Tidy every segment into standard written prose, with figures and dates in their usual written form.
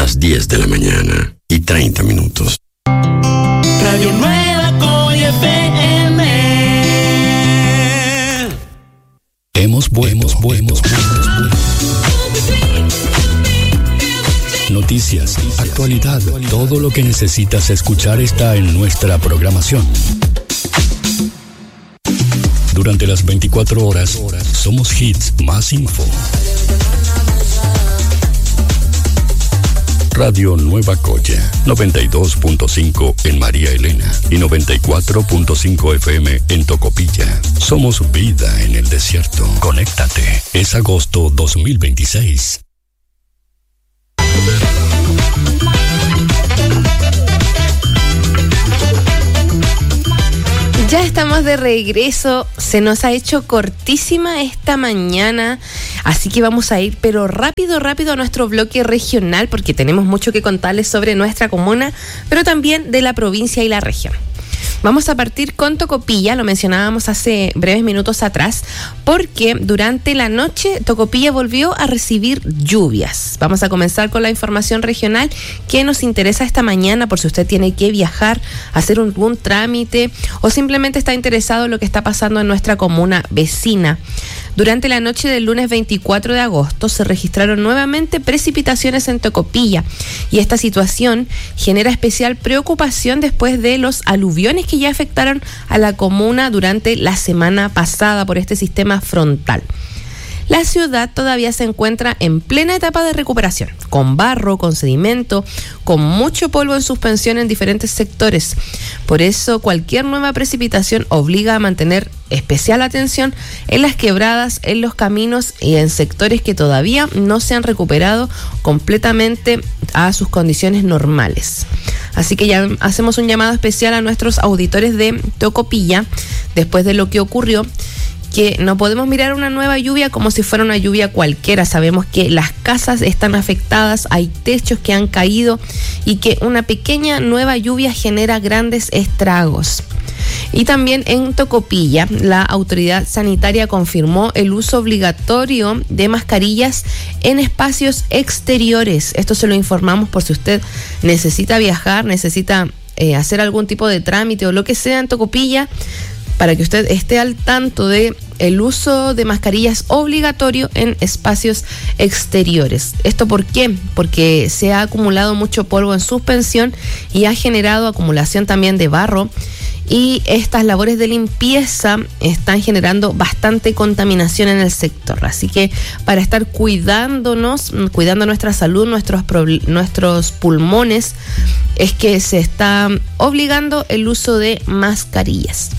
Las 10 de la mañana y 30 minutos. Radio Nueva Coy FM. Hemos vuelto. Noticias, actualidad, todo lo que necesitas escuchar está en nuestra programación. Durante las 24 horas, somos hits más info. Radio Nueva Coya, 92.5 en María Elena y 94.5 FM en Tocopilla. Somos vida en el desierto. Conéctate. Es agosto 2026. Ya estamos de regreso, se nos ha hecho cortísima esta mañana, así que vamos a ir pero rápido a nuestro bloque regional porque tenemos mucho que contarles sobre nuestra comuna, pero también de la provincia y la región. Vamos a partir con Tocopilla, lo mencionábamos hace breves minutos atrás, porque durante la noche Tocopilla volvió a recibir lluvias. Vamos a comenzar con la información regional que nos interesa esta mañana, por si usted tiene que viajar, hacer algún trámite o simplemente está interesado en lo que está pasando en nuestra comuna vecina. Durante la noche del lunes 24 de agosto se registraron nuevamente precipitaciones en Tocopilla y esta situación genera especial preocupación después de los aluviones que ya afectaron a la comuna durante la semana pasada por este sistema frontal. La ciudad todavía se encuentra en plena etapa de recuperación, con barro, con sedimento, con mucho polvo en suspensión en diferentes sectores. Por eso, cualquier nueva precipitación obliga a mantener especial atención en las quebradas, en los caminos y en sectores que todavía no se han recuperado completamente a sus condiciones normales. Así que ya hacemos un llamado especial a nuestros auditores de Tocopilla, después de lo que ocurrió, que no podemos mirar una nueva lluvia como si fuera una lluvia cualquiera. Sabemos que las casas están afectadas, hay techos que han caído y que una pequeña nueva lluvia genera grandes estragos. Y también en Tocopilla, la autoridad sanitaria confirmó el uso obligatorio de mascarillas en espacios exteriores. Esto se lo informamos por si usted necesita viajar, necesita hacer algún tipo de trámite o lo que sea en Tocopilla, para que usted esté al tanto de el uso de mascarillas obligatorio en espacios exteriores. ¿Esto por qué? Porque se ha acumulado mucho polvo en suspensión y ha generado acumulación también de barro, y estas labores de limpieza están generando bastante contaminación en el sector. Así que para estar cuidando nuestra salud, nuestros pulmones, es que se está obligando el uso de mascarillas.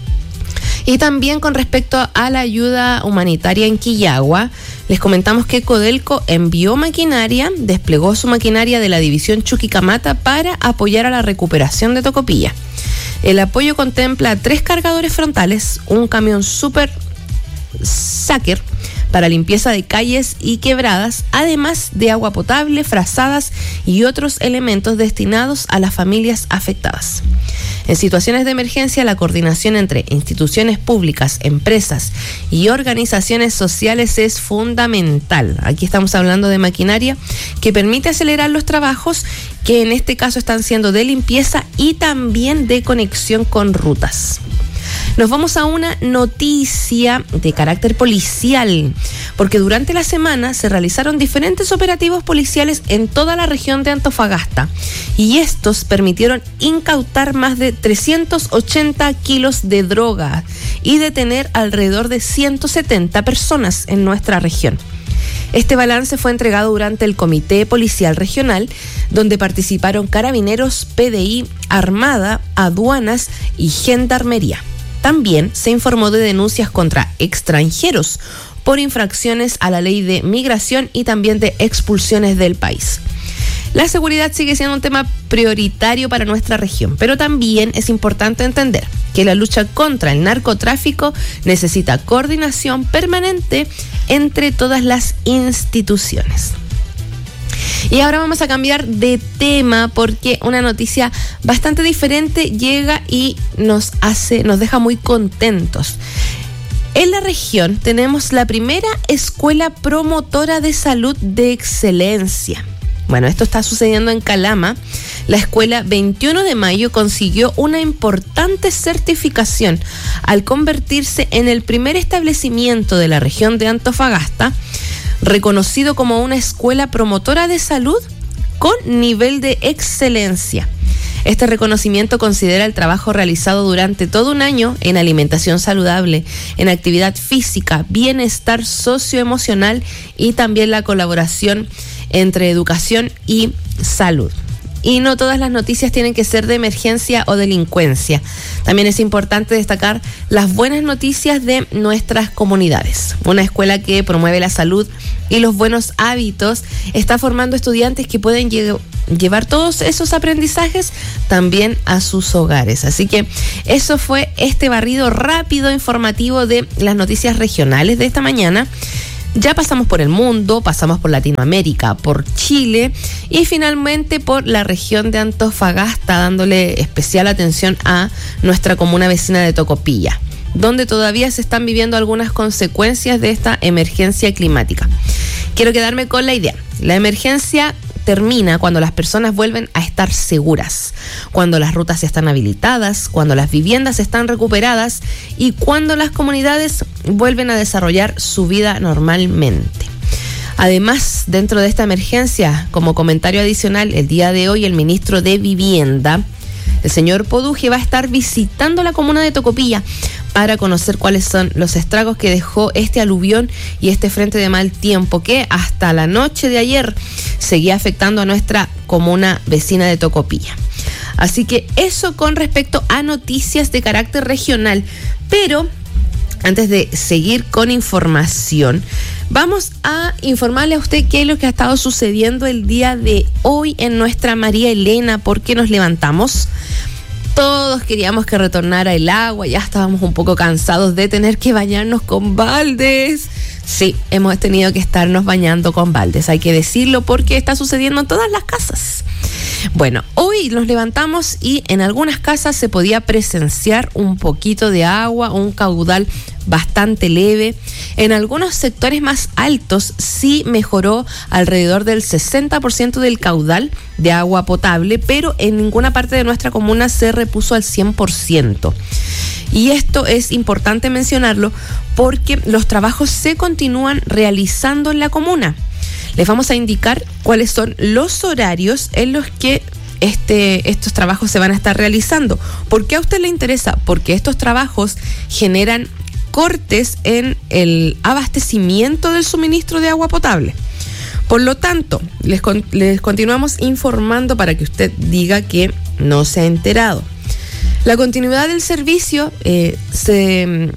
Y también con respecto a la ayuda humanitaria en Quillagua, les comentamos que Codelco desplegó su maquinaria de la división Chuquicamata para apoyar a la recuperación de Tocopilla. El apoyo contempla 3 cargadores frontales, un camión Super Sacker para limpieza de calles y quebradas, además de agua potable, frazadas y otros elementos destinados a las familias afectadas. En situaciones de emergencia, la coordinación entre instituciones públicas, empresas y organizaciones sociales es fundamental. Aquí estamos hablando de maquinaria que permite acelerar los trabajos, que en este caso están siendo de limpieza y también de conexión con rutas. Nos vamos a una noticia de carácter policial, porque durante la semana se realizaron diferentes operativos policiales en toda la región de Antofagasta y estos permitieron incautar más de 380 kilos de droga y detener alrededor de 170 personas en nuestra región. Este balance fue entregado durante el Comité Policial Regional, donde participaron carabineros, PDI, Armada, Aduanas y Gendarmería. También se informó de denuncias contra extranjeros por infracciones a la ley de migración y también de expulsiones del país. La seguridad sigue siendo un tema prioritario para nuestra región, pero también es importante entender que la lucha contra el narcotráfico necesita coordinación permanente entre todas las instituciones. Y ahora vamos a cambiar de tema porque una noticia bastante diferente llega y nos deja muy contentos. En la región tenemos la primera escuela promotora de salud de excelencia. Bueno, esto está sucediendo en Calama. La escuela 21 de Mayo consiguió una importante certificación al convertirse en el primer establecimiento de la región de Antofagasta reconocido como una escuela promotora de salud con nivel de excelencia. Este reconocimiento considera el trabajo realizado durante todo un año en alimentación saludable, en actividad física, bienestar socioemocional y también la colaboración entre educación y salud. Y no todas las noticias tienen que ser de emergencia o delincuencia. También es importante destacar las buenas noticias de nuestras comunidades. Una escuela que promueve la salud y los buenos hábitos está formando estudiantes que pueden llevar todos esos aprendizajes también a sus hogares. Así que eso fue este barrido rápido informativo de las noticias regionales de esta mañana. Ya pasamos por el mundo, pasamos por Latinoamérica, por Chile y finalmente por la región de Antofagasta, dándole especial atención a nuestra comuna vecina de Tocopilla, donde todavía se están viviendo algunas consecuencias de esta emergencia climática. Quiero quedarme con la idea. La emergencia termina cuando las personas vuelven a estar seguras, cuando las rutas están habilitadas, cuando las viviendas están recuperadas y cuando las comunidades vuelven a desarrollar su vida normalmente. Además, dentro de esta emergencia, como comentario adicional, el día de hoy el ministro de Vivienda, el señor Poduje, va a estar visitando la comuna de Tocopilla para conocer cuáles son los estragos que dejó este aluvión y este frente de mal tiempo que hasta la noche de ayer seguía afectando a nuestra comuna vecina de Tocopilla. Así que eso con respecto a noticias de carácter regional. Pero antes de seguir con información, vamos a informarle a usted qué es lo que ha estado sucediendo el día de hoy en nuestra María Elena, porque nos levantamos. Todos queríamos que retornara el agua, ya estábamos un poco cansados de tener que bañarnos con baldes. Sí, hemos tenido que estarnos bañando con baldes, hay que decirlo, porque está sucediendo en todas las casas. Bueno, hoy nos levantamos y en algunas casas se podía presenciar un poquito de agua, un caudal bastante leve. En algunos sectores más altos sí mejoró alrededor del 60% del caudal de agua potable, pero en ninguna parte de nuestra comuna se repuso al 100%. Y esto es importante mencionarlo porque los trabajos se continúan realizando en la comuna. Les vamos a indicar cuáles son los horarios en los que estos trabajos se van a estar realizando. ¿Por qué a usted le interesa? Porque estos trabajos generan cortes en el abastecimiento del suministro de agua potable. Por lo tanto, les continuamos informando para que usted diga que no se ha enterado. La continuidad del servicio se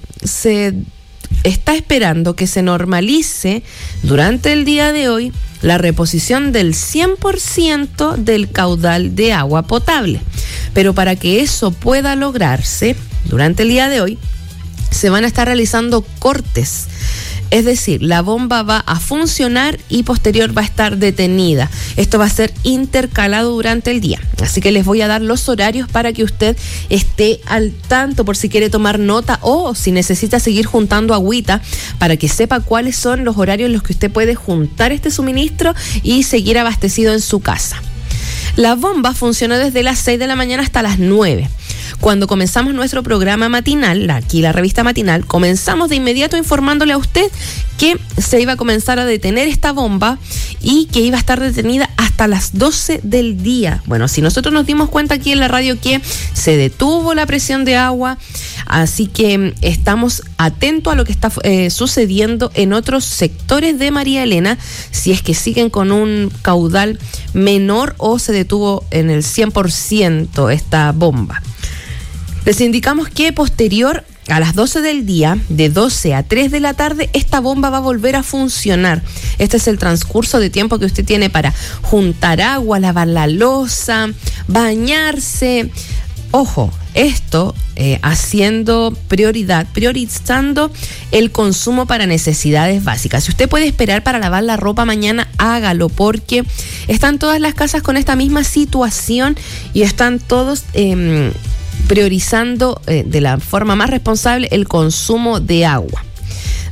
está esperando que se normalice durante el día de hoy la reposición del 100% del caudal de agua potable. Pero para que eso pueda lograrse durante el día de hoy, se van a estar realizando cortes. Es decir, la bomba va a funcionar y posterior va a estar detenida. Esto va a ser intercalado durante el día. Así que les voy a dar los horarios para que usted esté al tanto por si quiere tomar nota o si necesita seguir juntando agüita para que sepa cuáles son los horarios en los que usted puede juntar este suministro y seguir abastecido en su casa. La bomba funcionó desde las 6 de la mañana hasta las 9. Cuando comenzamos nuestro programa matinal, aquí la revista matinal, comenzamos de inmediato informándole a usted que se iba a comenzar a detener esta bomba y que iba a estar detenida hasta las 12 del día. Bueno, si nosotros nos dimos cuenta aquí en la radio que se detuvo la presión de agua, así que estamos atentos a lo que está sucediendo en otros sectores de María Elena, si es que siguen con un caudal menor o se detuvo en el 100% esta bomba. Les indicamos que posterior a las 12 del día, de 12 a 3 de la tarde, esta bomba va a volver a funcionar. Este es el transcurso de tiempo que usted tiene para juntar agua, lavar la loza, bañarse. Ojo, esto haciendo priorizando el consumo para necesidades básicas. Si usted puede esperar para lavar la ropa mañana, hágalo, porque están todas las casas con esta misma situación y están todos priorizando de la forma más responsable el consumo de agua.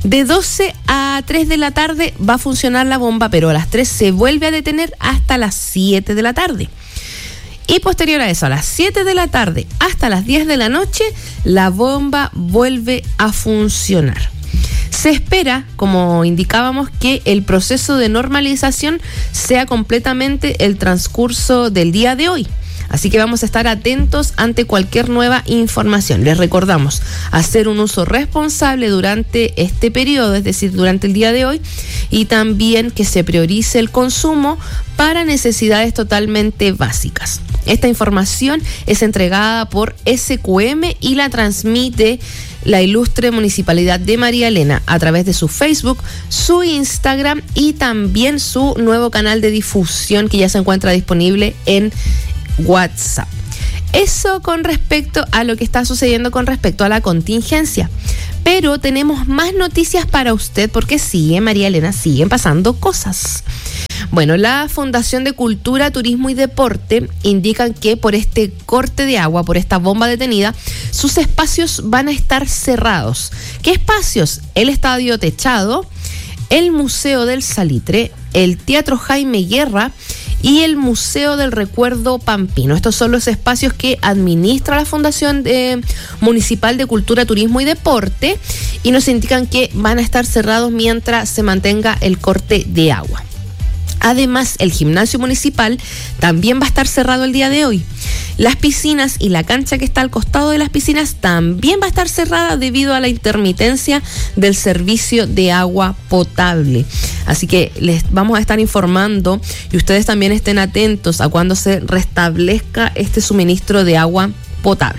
De 12 a 3 de la tarde va a funcionar la bomba, pero a las 3 se vuelve a detener hasta las 7 de la tarde. Y posterior a eso, a las 7 de la tarde hasta las 10 de la noche, la bomba vuelve a funcionar. Se espera, como indicábamos, que el proceso de normalización sea completamente el transcurso del día de hoy. Así que vamos a estar atentos ante cualquier nueva información. Les recordamos hacer un uso responsable durante este periodo, es decir, durante el día de hoy, y también que se priorice el consumo para necesidades totalmente básicas. Esta información es entregada por SQM y la transmite la ilustre Municipalidad de María Elena a través de su Facebook, su Instagram y también su nuevo canal de difusión que ya se encuentra disponible en WhatsApp. Eso con respecto a lo que está sucediendo con respecto a la contingencia. Pero tenemos más noticias para usted porque María Elena, siguen pasando cosas. Bueno, la Fundación de Cultura, Turismo y Deporte indican que por este corte de agua, por esta bomba detenida, sus espacios van a estar cerrados. ¿Qué espacios? El Estadio Techado, el Museo del Salitre, el Teatro Jaime Guerra y el Museo del Recuerdo Pampino. Estos son los espacios que administra la Fundación Municipal de Cultura, Turismo y Deporte y nos indican que van a estar cerrados mientras se mantenga el corte de agua. Además, el gimnasio municipal también va a estar cerrado el día de hoy. Las piscinas y la cancha que está al costado de las piscinas también va a estar cerrada debido a la intermitencia del servicio de agua potable. Así que les vamos a estar informando y ustedes también estén atentos a cuando se restablezca este suministro de agua potable.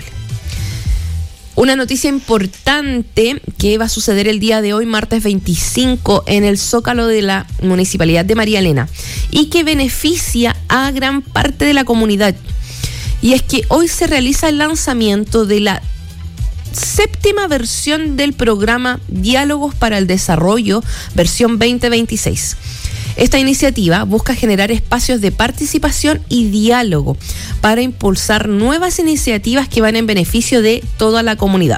Una noticia importante que va a suceder el día de hoy, martes 25, en el Zócalo de la Municipalidad de María Elena y que beneficia a gran parte de la comunidad. Y es que hoy se realiza el lanzamiento de la 7ª versión del programa Diálogos para el Desarrollo, versión 2026. Esta iniciativa busca generar espacios de participación y diálogo para impulsar nuevas iniciativas que van en beneficio de toda la comunidad.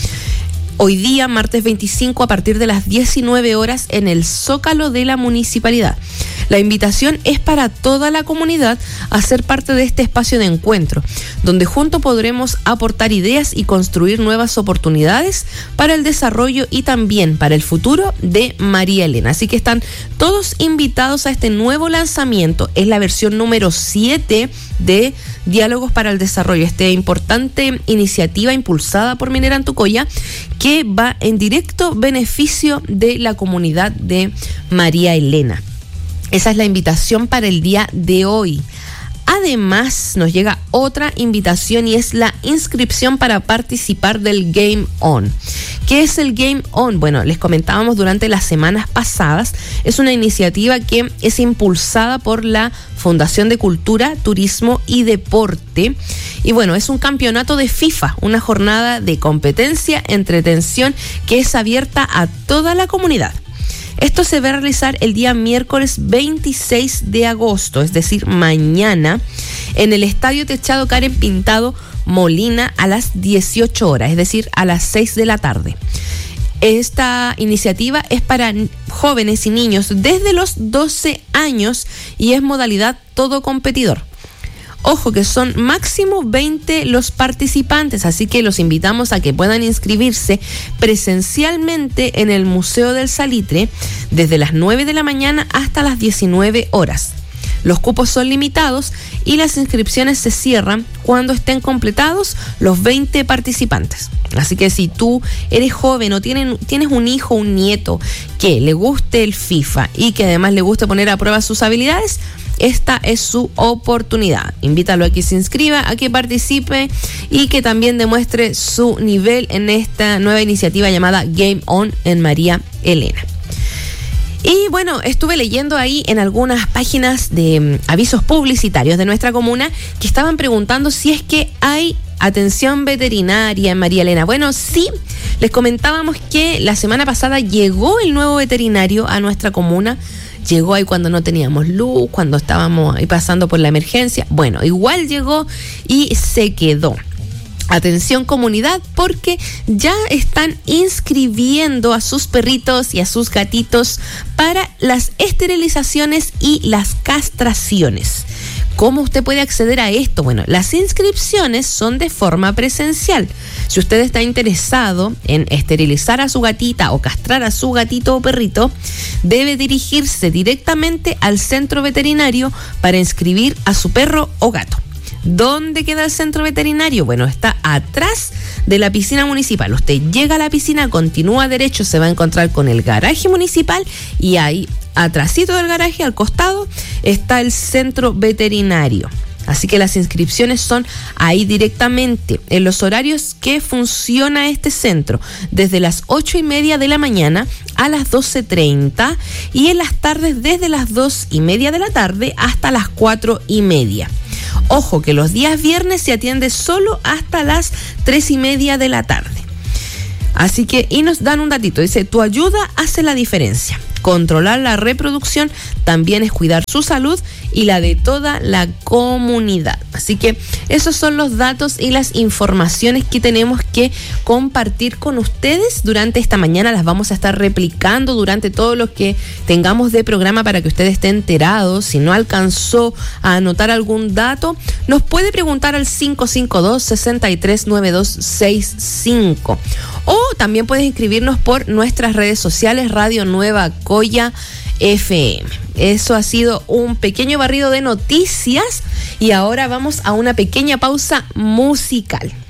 Hoy día, martes 25, a partir de las 19 horas en el Zócalo de la Municipalidad. La invitación es para toda la comunidad a ser parte de este espacio de encuentro, donde juntos podremos aportar ideas y construir nuevas oportunidades para el desarrollo y también para el futuro de María Elena. Así que están todos invitados a este nuevo lanzamiento. Es la versión número 7 de Diálogos para el Desarrollo, esta importante iniciativa impulsada por Minera Antucoya que va en directo beneficio de la comunidad de María Elena. Esa es la invitación para el día de hoy. Además, nos llega otra invitación y es la inscripción para participar del Game On. ¿Qué es el Game On? Bueno, les comentábamos durante las semanas pasadas. Es una iniciativa que es impulsada por la Fundación de Cultura, Turismo y Deporte. Y bueno, es un campeonato de FIFA, una jornada de competencia, entretención que es abierta a toda la comunidad. Esto se va a realizar el día miércoles 26 de agosto, es decir, mañana, en el Estadio Techado Karen Pintado Molina a las 18 horas, es decir, a las 6 de la tarde. Esta iniciativa es para jóvenes y niños desde los 12 años y es modalidad todo competidor. Ojo que son máximo 20 los participantes, así que los invitamos a que puedan inscribirse presencialmente en el Museo del Salitre desde las 9 de la mañana hasta las 19 horas. Los cupos son limitados y las inscripciones se cierran cuando estén completados los 20 participantes. Así que si tú eres joven o tienes un hijo o un nieto que le guste el FIFA y que además le guste poner a prueba sus habilidades, esta es su oportunidad. Invítalo a que se inscriba, a que participe y que también demuestre su nivel en esta nueva iniciativa llamada Game On en María Elena. Y bueno, estuve leyendo ahí en algunas páginas de avisos publicitarios de nuestra comuna que estaban preguntando si es que hay atención veterinaria en María Elena. Bueno, sí, les comentábamos que la semana pasada llegó el nuevo veterinario a nuestra comuna. Llegó ahí cuando no teníamos luz, cuando estábamos ahí pasando por la emergencia. Bueno, igual llegó y se quedó. Atención comunidad, porque ya están inscribiendo a sus perritos y a sus gatitos para las esterilizaciones y las castraciones. ¿Cómo usted puede acceder a esto? Bueno, las inscripciones son de forma presencial. Si usted está interesado en esterilizar a su gatita o castrar a su gatito o perrito, debe dirigirse directamente al centro veterinario para inscribir a su perro o gato. ¿Dónde queda el centro veterinario? Bueno, está atrás de la piscina municipal. Usted llega a la piscina, continúa derecho, se va a encontrar con el garaje municipal y ahí, atrásito del garaje, al costado, está el centro veterinario. Así que las inscripciones son ahí directamente, en los horarios que funciona este centro, desde las 8:30 de la mañana a las 12:30 y en las tardes desde las 2:30 de la tarde hasta las 4:30. Ojo que los días viernes se atiende solo hasta las 3:30 de la tarde. Así que, y nos dan un datito, dice, tu ayuda hace la diferencia. Controlar la reproducción también es cuidar su salud y la de toda la comunidad. Así que esos son los datos y las informaciones que tenemos que compartir con ustedes durante esta mañana. Las vamos a estar replicando durante todo lo que tengamos de programa para que usted esté enterado. Si no alcanzó a anotar algún dato, nos puede preguntar al 552-639265. O también puedes inscribirnos por nuestras redes sociales, Radio Nueva Coya FM. Eso ha sido un pequeño barrido de noticias y ahora vamos a una pequeña pausa musical.